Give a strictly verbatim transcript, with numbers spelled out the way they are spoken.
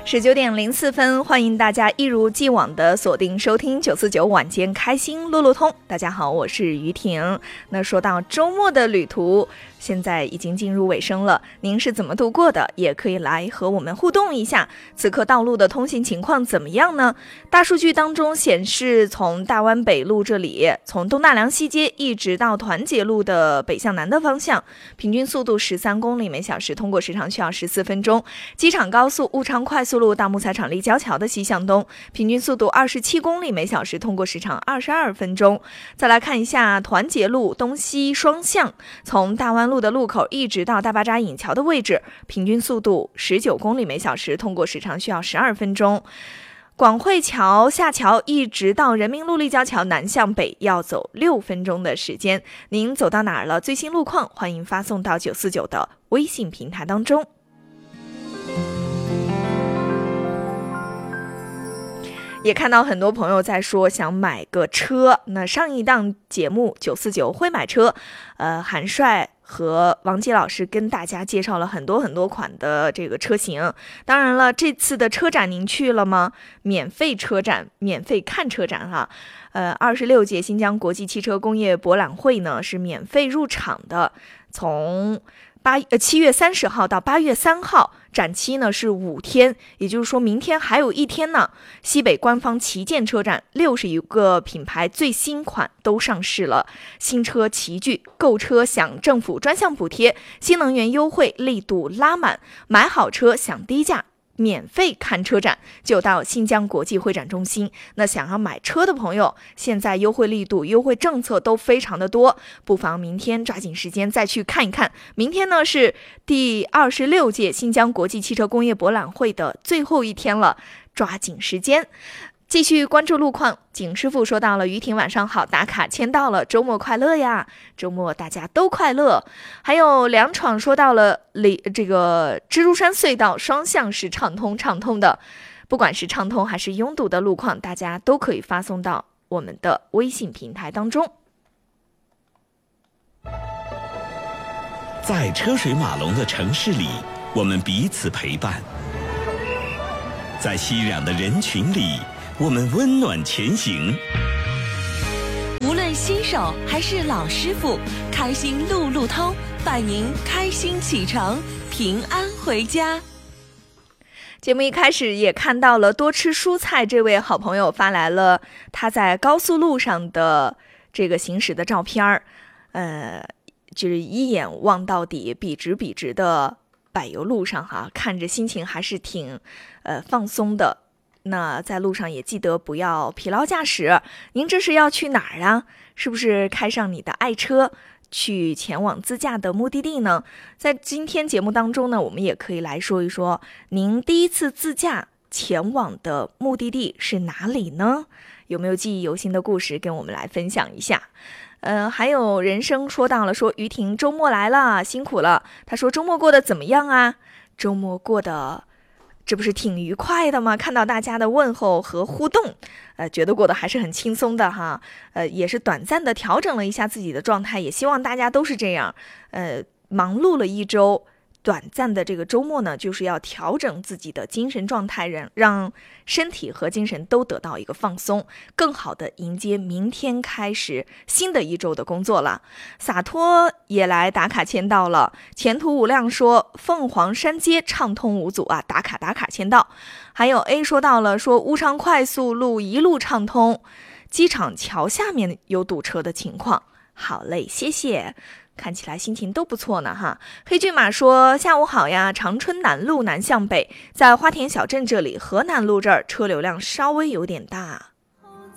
十九点零四分，欢迎大家一如既往的锁定收听九四九晚间开心路路通。大家好，我是于婷。那说到周末的旅途，现在已经进入尾声了，您是怎么度过的？也可以来和我们互动一下。此刻道路的通行情况怎么样呢？大数据当中显示，从大湾北路这里，从东大梁西街一直到团结路的北向南的方向，平均速度十三公里每小时，通过时长需要十四分钟。机场高速物昌快速路到木材厂立交桥的西向东，平均速度二十七公里每小时，通过时长二十二分钟。再来看一下团结路东西双向，从大湾路的路口一直到大巴扎引桥的位置，平均速度十九公里每小时，通过时长需要十二分钟。广汇桥下桥一直到人民路立交桥南向北要走六分钟的时间。您走到哪儿了？最新路况欢迎发送到九四九的微信平台当中。也看到很多朋友在说想买个车，那上一档节目九四九会买车，呃，韩帅和王杰老师跟大家介绍了很多很多款的这个车型。当然了，这次的车展您去了吗？免费车展，免费看车展哈。呃，二十六届新疆国际汽车工业博览会呢是免费入场的，从八呃七月三十号到八月三号，展期呢是五天，也就是说明天还有一天呢。西北官方旗舰车展，六十余个品牌最新款都上市了，新车齐聚，购车享政府专项补贴，新能源优惠力度拉满，买好车享低价。免费看车展就到新疆国际会展中心。那想要买车的朋友，现在优惠力度、优惠政策都非常的多，不妨明天抓紧时间再去看一看。明天呢是第二十六届新疆国际汽车工业博览会的最后一天了，抓紧时间。继续关注路况，景师傅说到了，于婷晚上好，打卡签到了，周末快乐呀，周末大家都快乐。还有梁闯说到了，里这个蜘蛛山隧道双向是畅通畅通的，不管是畅通还是拥堵的路况，大家都可以发送到我们的微信平台当中。 在车水马龙的城市里，我们彼此陪伴；在熙攘的人群里，我们温暖前行。 无论新手还是老师傅，开心路路通，伴您开心启程，平安回家。 节目一开始也看到了多吃蔬菜这位好朋友发来了他在高速路上的这个行驶的照片儿，呃，就是一眼望到底，笔直笔直的柏油路上哈，看着心情还是挺呃放松的。那在路上也记得不要疲劳驾驶。您这是要去哪儿啊？是不是开上你的爱车去前往自驾的目的地呢？在今天节目当中呢，我们也可以来说一说您第一次自驾前往的目的地是哪里呢？有没有记忆犹新的故事跟我们来分享一下？呃，还有人生说到了，说于婷周末来了，辛苦了。他说周末过得怎么样啊？周末过得这不是挺愉快的吗？看到大家的问候和互动，呃，觉得过得还是很轻松的哈。呃，也是短暂的调整了一下自己的状态，也希望大家都是这样。呃，忙碌了一周，短暂的这个周末呢，就是要调整自己的精神状态，让让身体和精神都得到一个放松，更好的迎接明天开始新的一周的工作了。洒脱也来打卡签到了，前途无量说凤凰山街畅通无阻啊，打卡打卡签到。还有 A 说到了，说乌昌快速路一路畅通，机场桥下面有堵车的情况。好嘞，谢谢。看起来心情都不错呢哈。黑骏马说下午好呀，长春南路南向北，在花田小镇这里，河南路这儿车流量稍微有点大。